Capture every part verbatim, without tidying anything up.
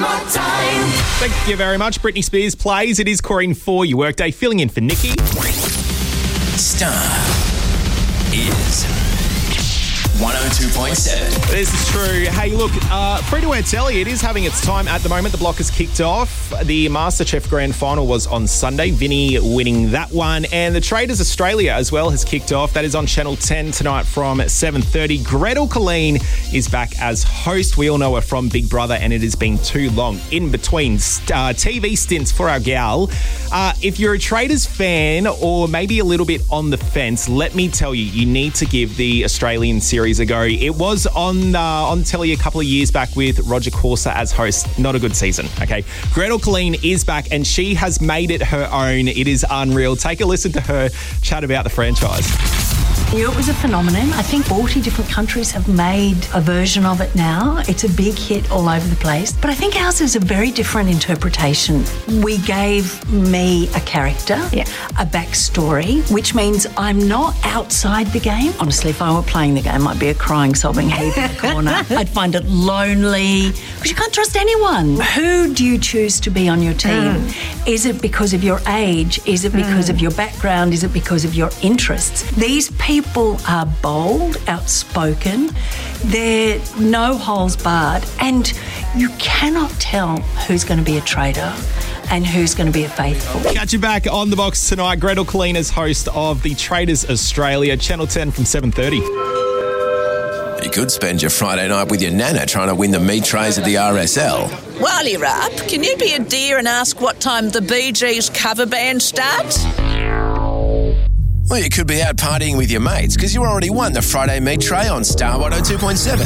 more time. Thank you very much. Britney Spears plays. It is Corrine for your workday, filling in for Nikki. Star is one oh two point seven. This is true. Hey, look, uh, free-to-air telly, it is having its time at the moment. The block has kicked off. The MasterChef Grand Final was on Sunday. Vinny winning that one. And the Traders Australia as well has kicked off. That is on Channel ten tonight from seven thirty. Gretel Colleen is back as host. We all know her from Big Brother, and it has been too long in between uh, T V stints for our gal. Uh, if you're a Traders fan or maybe a little bit on the fence, let me tell you, you need to give the Australian series a go. It was on uh, on telly a couple of years back with Roger Corser as host. Not a good season, okay? Gretel Colleen is back and she has made it her own. It is unreal. Take a listen to her chat about the franchise. Yeah, it was a phenomenon. I think forty different countries have made a version of it now. It's a big hit all over the place. But I think ours is a very different interpretation. We gave me a character, yeah. a backstory, which means I'm not outside the game. Honestly, if I were playing the game, I'd be a crying, sobbing heap in the corner. I'd find it lonely because you can't trust anyone. Who do you choose to be on your team? Mm. Is it because of your age? Is it because mm. of your background? Is it because of your interests? These people People are bold, outspoken. They're no holes barred. And you cannot tell who's going to be a traitor and who's going to be a faithful. Catch you back on The Box tonight. Gretel Colleen is host of the Traders Australia, Channel ten from seven thirty. You could spend your Friday night with your nana trying to win the meat trays at the R S L. While you're up, can you be a dear and ask what time the Bee Gees cover band starts? Well, you could be out partying with your mates because you already won the Friday meat tray on Star one oh two point seven.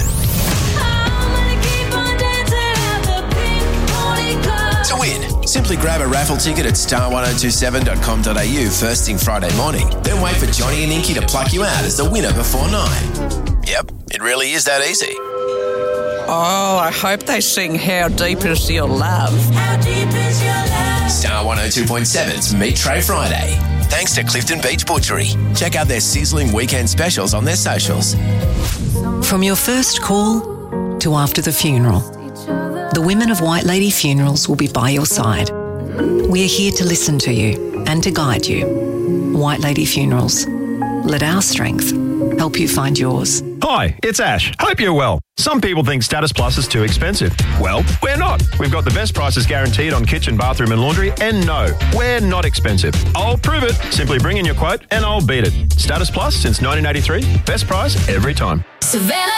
To win, simply grab a raffle ticket at star one oh two seven dot com dot a u first thing Friday morning. Then wait for Johnny and Inky to pluck you out as the winner before nine. Yep, it really is that easy. Oh, I hope they sing How Deep Is Your Love. How deep is your love? Star one oh two point seven's Meat Tray Friday. Thanks to Clifton Beach Butchery. Check out their sizzling weekend specials on their socials. From your first call to after the funeral, the women of White Lady Funerals will be by your side. We're here to listen to you and to guide you. White Lady Funerals. Let our strength help you find yours. Hi, it's Ash. Hope you're well. Some people think Status Plus is too expensive. Well, we're not. We've got the best prices guaranteed on kitchen, bathroom and laundry, and no, we're not expensive. I'll prove it. Simply bring in your quote and I'll beat it. Status Plus since nineteen eighty-three. Best price every time. Savannah.